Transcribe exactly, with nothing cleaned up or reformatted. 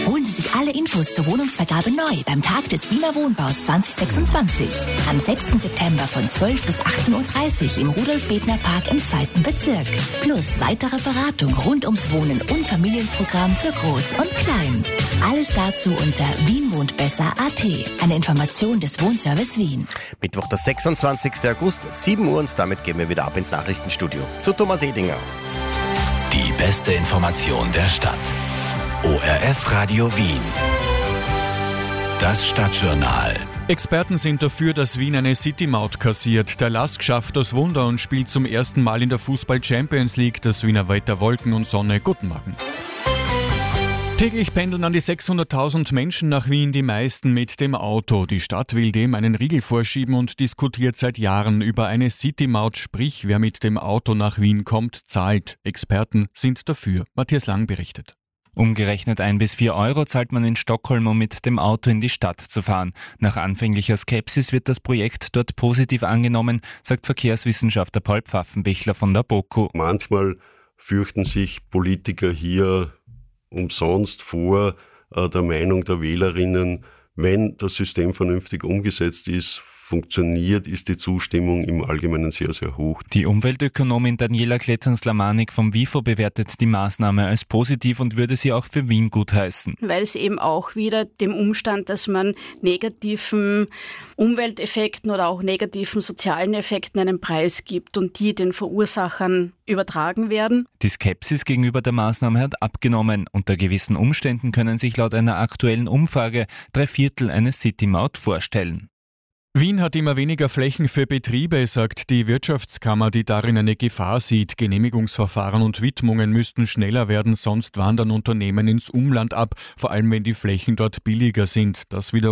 Holen Sie sich alle Infos zur Wohnungsvergabe neu beim Tag des Wiener Wohnbaus zwanzig sechsundzwanzig. Am sechsten September von zwölf bis achtzehn Uhr dreißig im Rudolf-Bedner-Park im zweiten Bezirk. Plus weitere Beratung rund ums Wohnen und Familienprogramm für Groß und Klein. Alles dazu unter wien wohnt besser punkt a t. Eine Information des Wohnservice Wien. Mittwoch, der sechsundzwanzigsten August, sieben Uhr, und damit gehen wir wieder ab ins Nachrichtenstudio zu Thomas Edinger. Die beste Information der Stadt. O R F Radio Wien. Das Stadtjournal. Experten sind dafür, dass Wien eine City-Maut kassiert. Der L A S K schafft das Wunder und spielt zum ersten Mal in der Fußball-Champions League. Das Wiener weiter Wolken und Sonne. Guten Morgen. Täglich pendeln an die sechshunderttausend Menschen nach Wien, die meisten mit dem Auto. Die Stadt will dem einen Riegel vorschieben und diskutiert seit Jahren über eine City-Maut, sprich wer mit dem Auto nach Wien kommt, zahlt. Experten sind dafür. Matthias Lang berichtet. Umgerechnet ein bis vier Euro zahlt man in Stockholm, um mit dem Auto in die Stadt zu fahren. Nach anfänglicher Skepsis wird das Projekt dort positiv angenommen, sagt Verkehrswissenschaftler Paul Pfaffenbichler von der BOKU. Manchmal fürchten sich Politiker hier umsonst vor äh, der Meinung der Wählerinnen. Wenn das System vernünftig umgesetzt ist, funktioniert, ist die Zustimmung im Allgemeinen sehr, sehr hoch. Die Umweltökonomin Daniela Klettern-Slamanik vom WIFO bewertet die Maßnahme als positiv und würde sie auch für Wien gutheißen. Weil es eben auch wieder dem Umstand, dass man negativen Umwelteffekten oder auch negativen sozialen Effekten einen Preis gibt und die den Verursachern übertragen werden. Die Skepsis gegenüber der Maßnahme hat abgenommen. Unter gewissen Umständen können sich laut einer aktuellen Umfrage drei Viertel eine City-Maut vorstellen. Wien hat immer weniger Flächen für Betriebe, sagt die Wirtschaftskammer, die darin eine Gefahr sieht. Genehmigungsverfahren und Widmungen müssten schneller werden, sonst wandern Unternehmen ins Umland ab, vor allem wenn die Flächen dort billiger sind. Das wiederum